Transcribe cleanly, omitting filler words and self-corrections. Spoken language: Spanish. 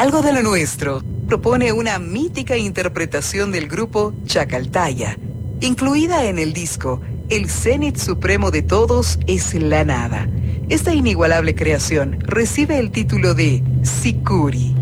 Algo de lo nuestro propone una mítica interpretación del grupo Chacaltaya, incluida en el disco El Cenit Supremo de Todos es la Nada. Esta inigualable creación recibe el título de Sicuri.